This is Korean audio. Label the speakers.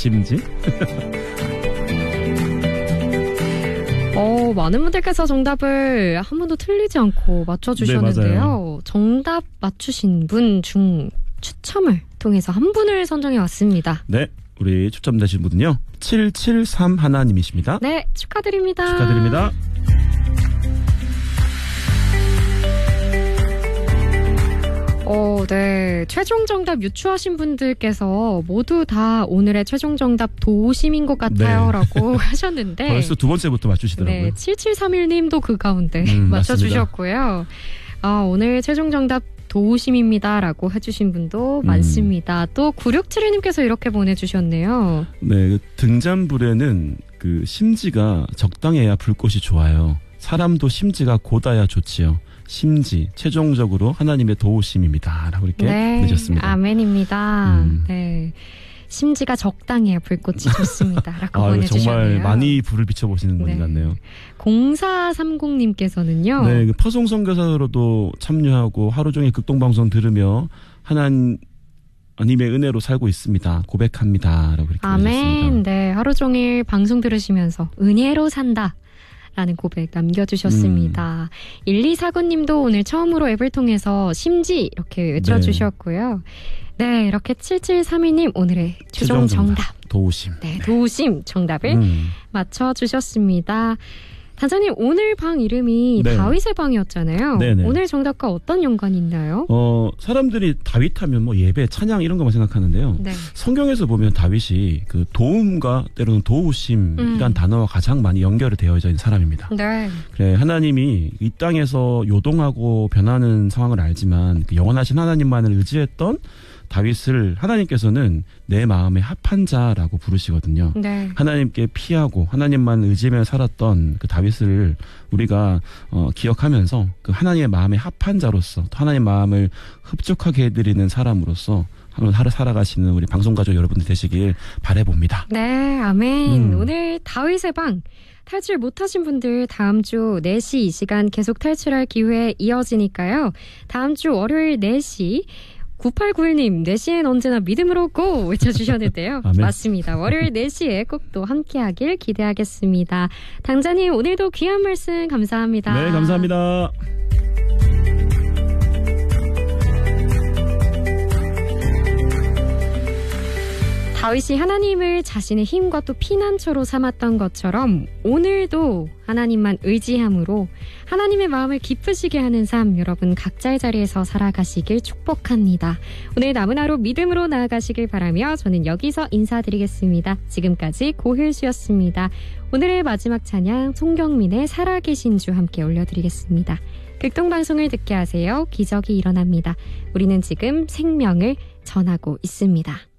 Speaker 1: 심지.
Speaker 2: 많은 분들께서 정답을 한 번도 틀리지 않고 맞춰주셨는데요.
Speaker 1: 네,
Speaker 2: 정답 맞추신 분 중 추첨을 통해서 한 분을 선정해 왔습니다.
Speaker 1: 네, 우리 추첨되신 분은요 773 하나님이십니다.
Speaker 2: 네, 축하드립니다.
Speaker 1: 축하드립니다.
Speaker 2: 네. 최종 정답 유추하신 분들께서 모두 다 오늘의 최종 정답 도심인 것 같아요.
Speaker 1: 네.
Speaker 2: 라고 하셨는데.
Speaker 1: 벌써 두 번째부터 맞추시더라고요.
Speaker 2: 네. 7731님도 그 가운데 맞춰주셨고요. 오늘 최종 정답 도심입니다. 라고 해주신 분도 많습니다. 또 9672님께서 이렇게 보내주셨네요.
Speaker 1: 네. 그 등잔불에는 그 심지가 적당해야 불꽃이 좋아요. 사람도 심지가 곧아야 좋지요. 심지 최종적으로 하나님의 도우심입니다. 라고 이렇게 보내셨습니다.
Speaker 2: 아멘입니다. 네. 심지가 적당해야 불꽃이 좋습니다. 라고 보내주셨네요.
Speaker 1: 정말 많이 불을 비춰보시는 분이 같네요.
Speaker 2: 0430님께서는요.
Speaker 1: 네, 그 퍼송 선교사로도 참여하고 하루 종일 극동방송 들으며 하나님의 은혜로 살고 있습니다. 고백합니다. 라고 이렇게 보내셨습니다.
Speaker 2: 아멘. 네, 하루 종일 방송 들으시면서 은혜로 산다. 라는 고백 남겨주셨습니다. 1249님도 오늘 처음으로 앱을 통해서 심지 이렇게 외쳐주셨고요. 네, 이렇게 7732님 오늘의 최종 정답.
Speaker 1: 도우심.
Speaker 2: 네, 도우심 정답을 맞춰주셨습니다. 단장님, 오늘 방 이름이 다윗의 방이었잖아요.
Speaker 1: 네네.
Speaker 2: 오늘 정답과 어떤 연관이 있나요?
Speaker 1: 사람들이 다윗하면 뭐 예배, 찬양 이런 것만 생각하는데요.
Speaker 2: 네.
Speaker 1: 성경에서 보면 다윗이 그 도움과 때로는 도우심이란 단어와 가장 많이 연결이 되어져 있는 사람입니다.
Speaker 2: 네.
Speaker 1: 그래, 하나님이 이 땅에서 요동하고 변하는 상황을 알지만 그 영원하신 하나님만을 의지했던 다윗을 하나님께서는 내 마음에 합한 자라고 부르시거든요.
Speaker 2: 네.
Speaker 1: 하나님께 피하고 하나님만 의지하며 살았던 그 다윗을 우리가 기억하면서 그 하나님의 마음에 합한 자로서 또 하나님의 마음을 흡족하게 해드리는 사람으로서 하루 살아가시는 우리 방송가족 여러분들 되시길 바라봅니다.
Speaker 2: 네, 아멘. 오늘 다윗의 방 탈출 못하신 분들 다음 주 4시 이 시간 계속 탈출할 기회 이어지니까요. 다음 주 월요일 4시 9891님 4시엔 언제나 믿음으로 고 외쳐주셨는데요. 맞습니다. 월요일 4시에 꼭 또 함께하길 기대하겠습니다. 당자님 오늘도 귀한 말씀 감사합니다.
Speaker 1: 네, 감사합니다.
Speaker 2: 다윗이 하나님을 자신의 힘과 또 피난처로 삼았던 것처럼 오늘도 하나님만 의지함으로 하나님의 마음을 기쁘시게 하는 삶 여러분 각자의 자리에서 살아가시길 축복합니다. 오늘 남은 하루 믿음으로 나아가시길 바라며 저는 여기서 인사드리겠습니다. 지금까지 고효수였습니다. 오늘의 마지막 찬양 송경민의 살아계신 주 함께 올려드리겠습니다. 극동방송을 듣게 하세요. 기적이 일어납니다. 우리는 지금 생명을 전하고 있습니다.